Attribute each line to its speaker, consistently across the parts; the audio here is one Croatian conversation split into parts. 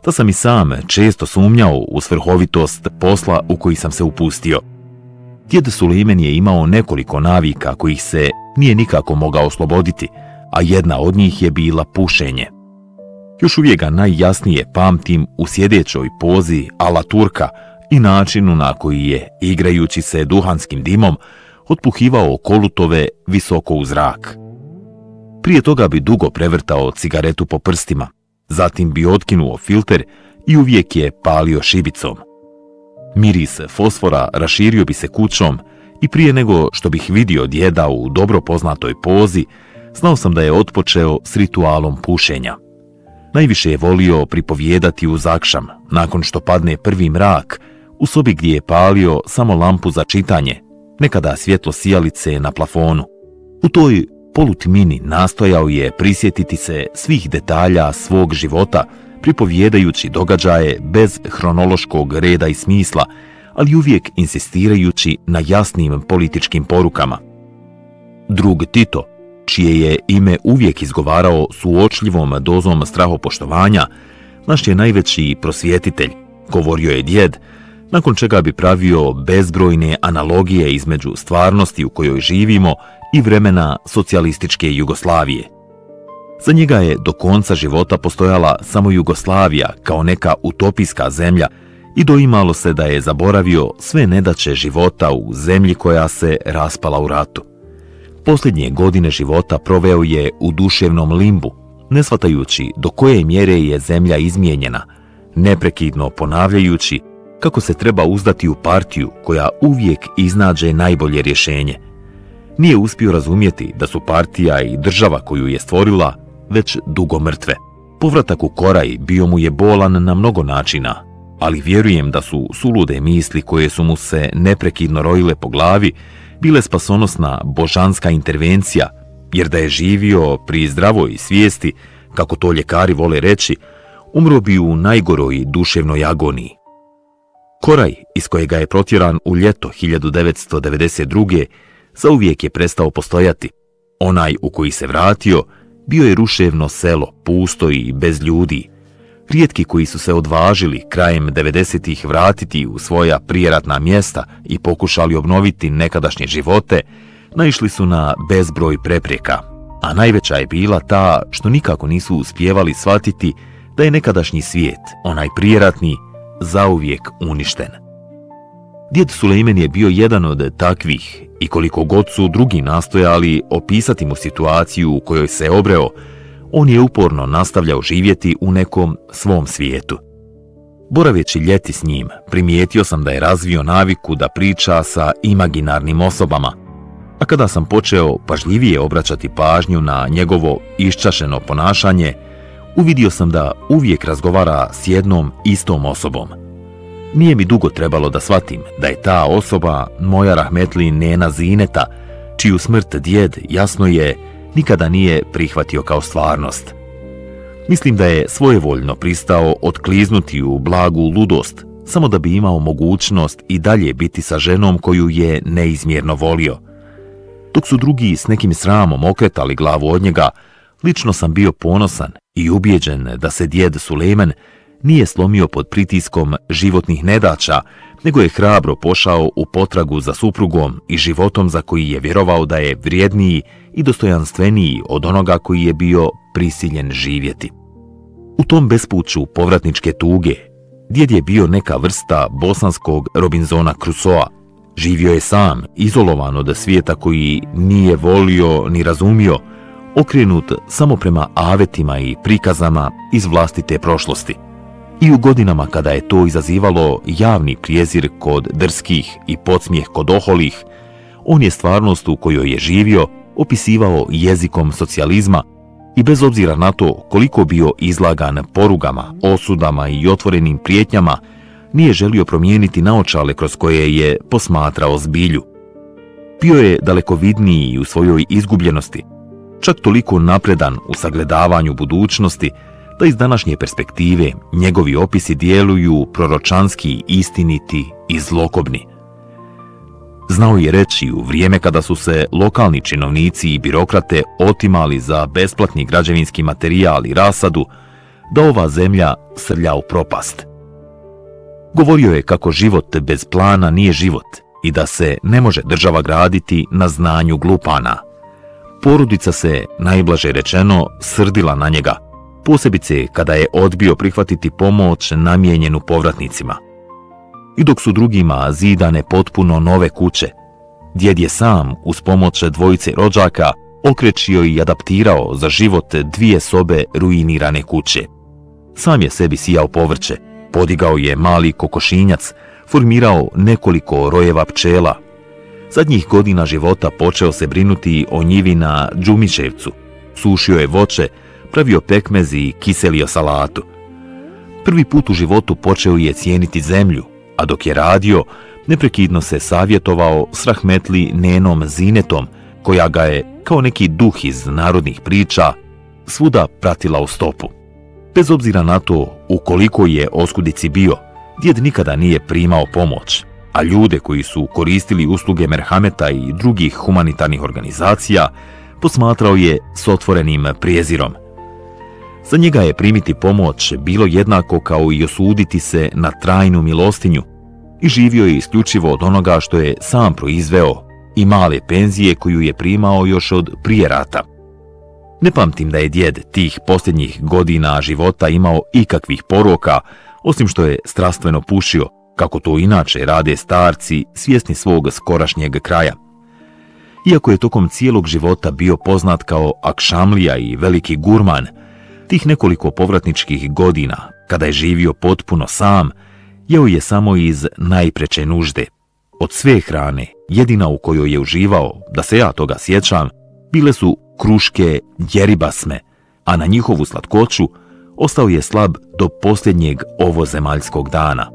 Speaker 1: da sam i sam često sumnjao u svrhovitost posla u koji sam se upustio. Djed Sulejman je imao nekoliko navika kojih se nije nikako mogao osloboditi, a jedna od njih je bila pušenje. Još uvijek ga najjasnije pamtim u sjedećoj pozi ala Turka i načinu na koji je, igrajući se duhanskim dimom, otpuhivao kolutove visoko u zrak. Prije toga bi dugo prevrtao cigaretu po prstima, zatim bi otkinuo filter i uvijek je palio šibicom. Miris fosfora raširio bi se kućom i prije nego što bih vidio djeda u dobro poznatoj pozi, znao sam da je otpočeo s ritualom pušenja. Najviše je volio pripovijedati uz akšam, nakon što padne prvi mrak, u sobi gdje je palio samo lampu za čitanje, nekada svjetlo sijalice na plafonu. U toj polutmini nastojao je prisjetiti se svih detalja svog života, pripovijedajući događaje bez hronološkog reda i smisla, ali uvijek insistirajući na jasnim političkim porukama. Drug Tito, čije je ime uvijek izgovarao suočljivom dozom strahopoštovanja, naš je najveći prosvjetitelj, govorio je djed, nakon čega bi pravio bezbrojne analogije između stvarnosti u kojoj živimo i vremena socijalističke Jugoslavije. Za njega je do konca života postojala samo Jugoslavija kao neka utopijska zemlja i doimalo se da je zaboravio sve nedaće života u zemlji koja se raspala u ratu. Posljednje godine života proveo je u duševnom limbu, ne shvatajući do koje mjere je zemlja izmijenjena, neprekidno ponavljajući kako se treba uzdati u partiju koja uvijek iznađe najbolje rješenje. Nije uspio razumjeti da su partija i država koju je stvorila već dugo mrtve. Povratak u Koraj bio mu je bolan na mnogo načina, ali vjerujem da su sulude misli koje su mu se neprekidno rojile po glavi bile spasonosna božanska intervencija, jer da je živio pri zdravoj svijesti, kako to ljekari vole reći, umro bi u najgoroj duševnoj agoniji. Koraj, iz kojega je protjeran u ljeto 1992. zauvijek je prestao postojati. Onaj u koji se vratio bio je ruševno selo, pusto i bez ljudi. Rijetki koji su se odvažili krajem 90-ih vratiti u svoja prijeratna mjesta i pokušali obnoviti nekadašnje živote, naišli su na bezbroj prepreka, a najveća je bila ta što nikako nisu uspijevali shvatiti da je nekadašnji svijet, onaj prijeratni, zauvijek uništen. Djed Sulejman je bio jedan od takvih i koliko god su drugi nastojali opisati mu situaciju u kojoj se obreo, on je uporno nastavljao živjeti u nekom svom svijetu. Boraveći ljeti s njim, primijetio sam da je razvio naviku da priča sa imaginarnim osobama, a kada sam počeo pažljivije obraćati pažnju na njegovo iščašeno ponašanje, uvidio sam da uvijek razgovara s jednom istom osobom. Nije mi dugo trebalo da shvatim da je ta osoba moja rahmetli nena Zineta, čiju smrt djed, jasno je, nikada nije prihvatio kao stvarnost. Mislim da je svojevoljno pristao otkliznuti u blagu ludost, samo da bi imao mogućnost i dalje biti sa ženom koju je neizmjerno volio. Dok su drugi s nekim sramom okretali glavu od njega, lično sam bio ponosan i ubijeđen da se djed Sulejman nije slomio pod pritiskom životnih nedaća, nego je hrabro pošao u potragu za suprugom i životom za koji je vjerovao da je vrijedniji i dostojanstveniji od onoga koji je bio prisiljen živjeti. U tom bespuću povratničke tuge, djed je bio neka vrsta bosanskog Robinsona Crusoa. Živio je sam, izolovan od svijeta koji nije volio ni razumio, okrenut samo prema avetima i prikazama iz vlastite prošlosti. I u godinama kada je to izazivalo javni prijezir kod drskih i podsmijeh kod oholih, on je stvarnost u kojoj je živio opisivao jezikom socijalizma i bez obzira na to koliko bio izlagan porugama, osudama i otvorenim prijetnjama, nije želio promijeniti naočale kroz koje je posmatrao zbilju. Bio je dalekovidniji u svojoj izgubljenosti, čak toliko napredan u sagledavanju budućnosti, da iz današnje perspektive njegovi opisi djeluju proročanski, istiniti i zlokobni. Znao je reći u vrijeme kada su se lokalni činovnici i birokrate otimali za besplatni građevinski materijal i rasadu, da ova zemlja srlja u propast. Govorio je kako život bez plana nije život i da se ne može država graditi na znanju glupana. Porodica se, najblaže rečeno, srdila na njega, posebice kada je odbio prihvatiti pomoć namijenjenu povratnicima. I dok su drugima zidane potpuno nove kuće, djed je sam uz pomoć dvojice rođaka okrečio i adaptirao za život 2 sobe ruinirane kuće. Sam je sebi sijao povrće, podigao je mali kokošinjac, formirao nekoliko rojeva pčela. Zadnjih godina života počeo se brinuti o njivi na Đumićevcu, sušio je voće, pravio pekmez i kiselio salatu. Prvi put u životu počeo je cijeniti zemlju, a dok je radio, neprekidno se savjetovao s rahmetli nenom Zinetom, koja ga je, kao neki duh iz narodnih priča, svuda pratila u stopu. Bez obzira na to u koliko je oskudici bio, djed nikada nije primao pomoć, a ljude koji su koristili usluge merhameta i drugih humanitarnih organizacija posmatrao je s otvorenim prijezirom. Za njega je primiti pomoć bilo jednako kao i osuditi se na trajnu milostinju i živio je isključivo od onoga što je sam proizveo i male penzije koju je primao još od prije rata. Ne pamtim da je djed tih posljednjih godina života imao ikakvih poroka, osim što je strastveno pušio, kako to inače rade starci svjesni svog skorašnjeg kraja. Iako je tokom cijelog života bio poznat kao akšamlija i veliki gurman, tih nekoliko povratničkih godina, kada je živio potpuno sam, jeo je samo iz najpreče nužde. Od sve hrane, jedina u kojoj je uživao, da se ja toga sjećam, bile su kruške djeribasme, a na njihovu slatkoću ostao je slab do posljednjeg ovozemaljskog dana.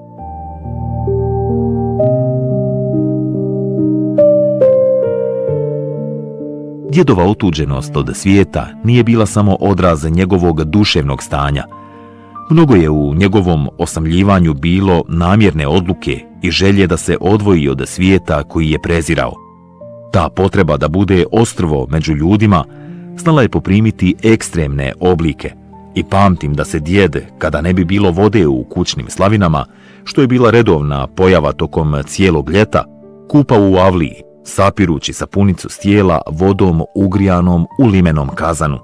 Speaker 1: Djedova otuđenost od svijeta nije bila samo odraz njegovog duševnog stanja. Mnogo je u njegovom osamljivanju bilo namjerne odluke i želje da se odvoji od svijeta koji je prezirao. Ta potreba da bude ostrvo među ljudima znala je poprimiti ekstremne oblike i pamtim da se djed, kada ne bi bilo vode u kućnim slavinama, što je bila redovna pojava tokom cijelog ljeta, kupao u avliji, sapirući sapunicu s tijela vodom ugrijanom u limenom kazanu.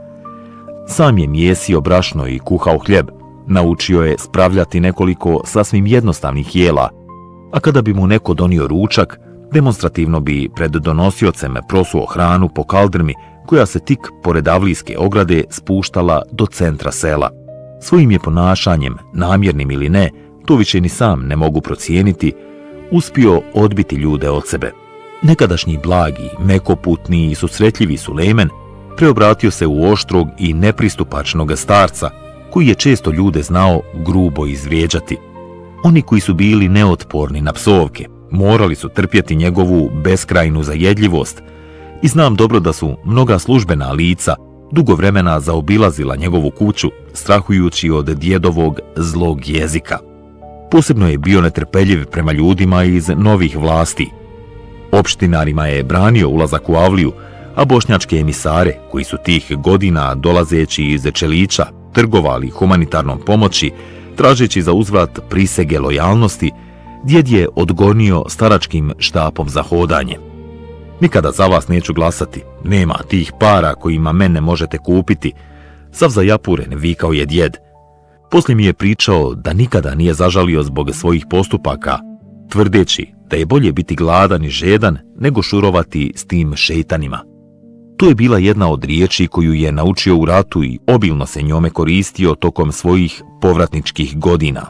Speaker 1: Sam je mijesio brašno i kuhao hljeb, naučio je spravljati nekoliko sasvim jednostavnih jela, a kada bi mu neko donio ručak, demonstrativno bi pred donosiocem prosuo hranu po kaldrmi koja se tik pored avlijske ograde spuštala do centra sela. Svojim je ponašanjem, namjernim ili ne, to više ni sam ne mogu procijeniti, uspio odbiti ljude od sebe. Nekadašnji blagi, mekoputni i susretljivi Sulejmen preobratio se u oštrog i nepristupačnog starca, koji je često ljude znao grubo izvrijeđati. Oni koji su bili neotporni na psovke, morali su trpjeti njegovu beskrajnu zajedljivost i znam dobro da su mnoga službena lica dugo vremena zaobilazila njegovu kuću, strahujući od djedovog zlog jezika. Posebno je bio netrpeljiv prema ljudima iz novih vlasti. Opštinarima je branio ulazak u avliju, a bošnjačke emisare, koji su tih godina dolazeći iz Čelića trgovali humanitarnom pomoći, tražeći za uzvrat prisege lojalnosti, djed je odgonio staračkim štapom za hodanje. Nikada za vas neću glasati, nema tih para kojima mene možete kupiti, sav zajapuren vikao je djed. Poslije mi je pričao da nikada nije zažalio zbog svojih postupaka, tvrdeći da je bolje biti gladan i žedan nego šurovati s tim šeitanima. To je bila jedna od riječi koju je naučio u ratu i obilno se njome koristio tokom svojih povratničkih godina.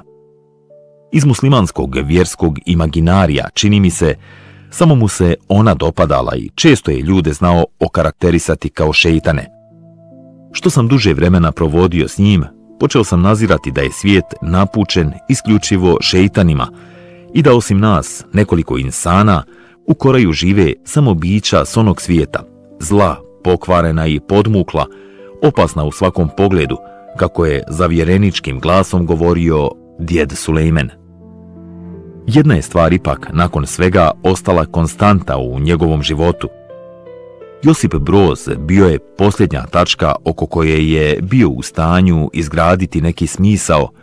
Speaker 1: Iz muslimanskog vjerskog imaginarija, čini mi se, samo mu se ona dopadala i često je ljude znao okarakterisati kao šeitane. Što sam duže vremena provodio s njim, počeo sam nazirati da je svijet napučen isključivo šeitanima i da osim nas, nekoliko insana, u koraju žive samo bića s onog svijeta, zla, pokvarena i podmukla, opasna u svakom pogledu, kako je zavjereničkim glasom govorio djed Sulejmen. Jedna je stvar ipak nakon svega ostala konstanta u njegovom životu. Josip Broz bio je posljednja tačka oko koje je bio u stanju izgraditi neki smisao,